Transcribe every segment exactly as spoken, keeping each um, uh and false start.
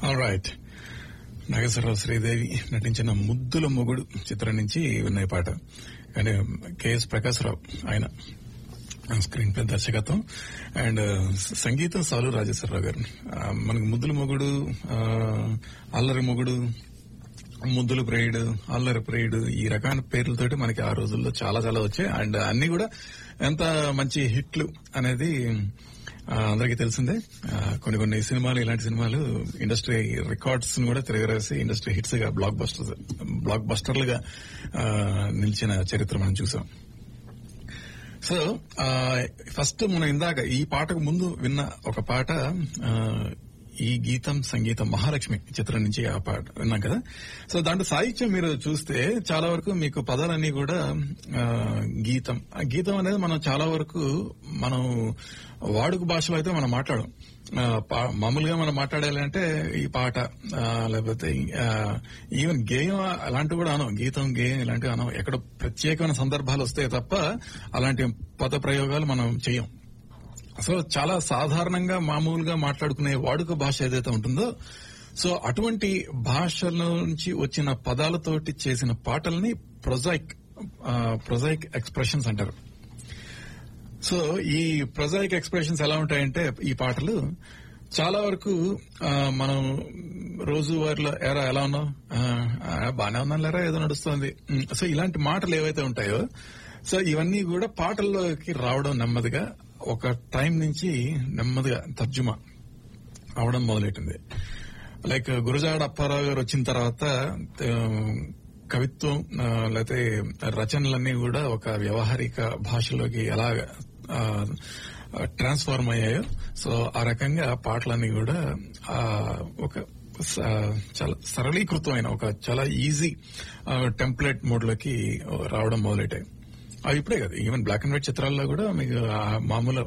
All right. Nageswararao Sridevi నటించిన ముద్దుల మొగుడు చిత్రం నుంచి విన్న ఈ పాట. కానీ కెఎస్ ప్రకాశ్రావు ఆయన స్క్రీన్ ప్లే దర్శకత్వం అండ్ సంగీతం సాలు రాజేశ్వరరావు గారు. మనకి ముద్దుల మొగుడు, అల్లరి మొగుడు, ముద్దుల ప్రేయుడు, అల్లరి ప్రేయుడు ఈ రకమైన పేర్లతోటి మనకి ఆ రోజుల్లో చాలా చాలా వచ్చాయి. అండ్ అన్ని కూడా ఎంత మంచి హిట్లు అనేది అందరికీ తెలిసిందే. కొన్ని కొన్ని సినిమాలు, ఇలాంటి సినిమాలు ఇండస్ట్రీ రికార్డ్స్ ను కూడా తిరగరాసి ఇండస్ట్రీ హిట్స్ గా బ్లాక్ బస్టర్ బ్లాక్ బస్టర్లుగా నిలిచిన చరిత్ర మనం చూసాం. సో ఫస్ట్ మనం ఇందాక ఈ పాటకు ముందు విన్న ఒక పాట, ఈ గీతం సంగీతం మహాలక్ష్మి చిత్రం నుంచి ఆ పాట విన్నాం కదా. సో దాంట్లో సాహిత్యం మీరు చూస్తే చాలా వరకు మీకు పదాలన్నీ కూడా గీతం గీతం అనేది మనం చాలా వరకు మనం వాడుక భాషలో అయితే మనం మాట్లాడం. మామూలుగా మనం మాట్లాడాలి అంటే ఈ పాట, లేకపోతే ఈవెన్ గేయం అలాంటివి కూడా అనం. గీతం, గేయం ఇలాంటివి అనం. ఎక్కడ ప్రత్యేకమైన సందర్భాలు వస్తాయి తప్ప అలాంటి పద ప్రయోగాలు మనం చెయ్యం. సో చాలా సాధారణంగా మామూలుగా మాట్లాడుకునే వాడుక భాష ఏదైతే ఉంటుందో, సో అటువంటి భాషల నుంచి వచ్చిన పదాలతోటి చేసిన పాటల్ని ప్రొజాయిక్ ప్రొజాయిక్ ఎక్స్ప్రెషన్స్ అంటారు. సో ఈ ప్రొజాయిక్ ఎక్స్ప్రెషన్స్ ఎలా ఉంటాయంటే, ఈ పాటలు చాలా వరకు మనం రోజువారీలో ఎరా ఎలా ఉన్నావు, బానే ఉన్నాను లేరా, ఏదో నడుస్తోంది, సో ఇలాంటి మాటలు ఏవైతే ఉంటాయో, సో ఇవన్నీ కూడా పాటల్లోకి రావడం నెమ్మదిగా ఒక టైం నుంచి నెమ్మదిగా తర్జుమా అవడం మొదలెట్టింది. లైక్ గురజాడ అప్పారావు గారు వచ్చిన తర్వాత కవిత్వం లేకపోతే రచనలన్నీ కూడా ఒక వ్యవహారిక భాషలోకి ఎలా ట్రాన్స్ఫార్మ్ అయ్యాయో, సో ఆ రకంగా పాటలన్నీ కూడా ఒక చాలా సరళీకృతమైన ఒక చాలా ఈజీ టెంప్లెట్ మోడ్ లోకి రావడం మొదలెట్టాయి. అవి ఇప్పుడే కదా, ఈవెన్ బ్లాక్ అండ్ వైట్ చిత్రాల్లో కూడా మీకు మామూలు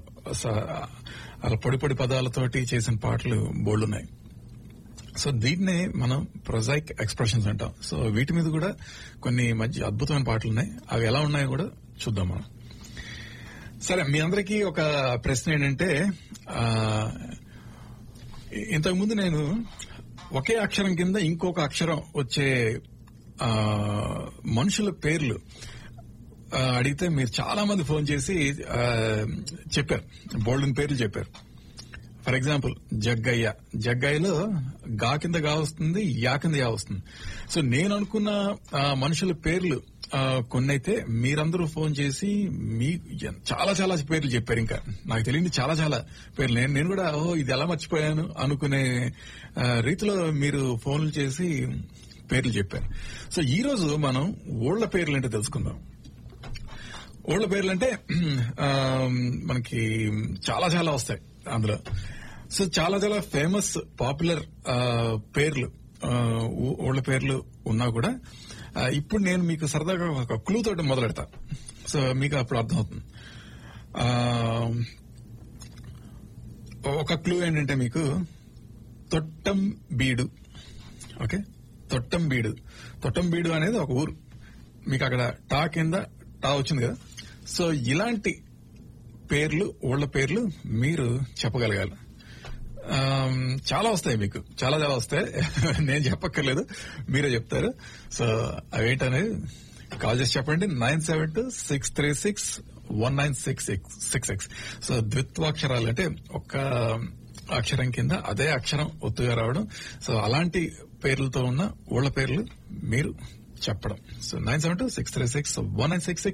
అలా పొడి పొడి పదాలతోటి చేసిన పాటలు బోల్డ్ ఉన్నాయి. సో దీన్నే మనం ప్రొజాయిక్ ఎక్స్ప్రెషన్స్ అంటాం. సో వీటి మీద కూడా కొన్ని మంచి అద్భుతమైన పాటలు ఉన్నాయి. అవి ఎలా ఉన్నాయో కూడా చూద్దాం మనం. సరే, మీ అందరికీ ఒక ప్రశ్న ఏంటంటే, ఇంతకుముందు నేను ఒకే అక్షరం కింద ఇంకొక అక్షరం వచ్చే మనుషుల పేర్లు అడిగితే మీరు చాలా మంది ఫోన్ చేసి చెప్పారు, బోల్డెన్ పేర్లు చెప్పారు. ఫర్ ఎగ్జాంపుల్ జగ్గయ్య, జగ్గయ్యలో గా కింద గా వస్తుంది, యా కింద యా వస్తుంది. సో నేను అనుకున్న మనుషుల పేర్లు కొన్నైతే మీరందరూ ఫోన్ చేసి మీ చాలా చాలా పేర్లు చెప్పారు. ఇంకా నాకు తెలియని చాలా చాలా పేర్లు నేను నేను కూడా ఓ ఇది ఎలా మర్చిపోయాను అనుకునే రీతిలో మీరు ఫోన్లు చేసి పేర్లు చెప్పారు. సో ఈ రోజు మనం ఊళ్ల పేర్లు అంటే తెలుసుకుందాం. ఊళ్ళ పేర్లు అంటే మనకి చాలా చాలా వస్తాయి అందులో. సో చాలా చాలా ఫేమస్ పాపులర్ పేర్లు, ఊళ్ళ పేర్లు ఉన్నా కూడా ఇప్పుడు నేను మీకు సరదాగా ఒక క్లూ తోటి మొదలెడతా. సో మీకు అప్పుడు అర్థమవుతుంది. ఒక క్లూ ఏంటంటే మీకు తొట్టంబీడు. ఓకే, తొట్టంబీడు. తొట్టంబీడు అనేది ఒక ఊరు. మీకు అక్కడ టా కింద టా వచ్చింది కదా. సో ఇలాంటి పేర్లు, ఊళ్ళ పేర్లు మీరు చెప్పగలగాలి. చాలా వస్తాయి మీకు, చాలా చాలా వస్తాయి. నేను చెప్పక్కర్లేదు, మీరే చెప్తారు. సో అవేంటనేది కాల్ చేసి చెప్పండి. Nine seven two six three six one nine six six six six so ద్విత్వాక్షరాలు అంటే ఒక్క అక్షరం కింద అదే అక్షరం ఒత్తుగా రావడం. సో అలాంటి పేర్లతో ఉన్న ఊళ్ళ పేర్లు మీరు చెప్పడం. So nine seven two six three six one nine six six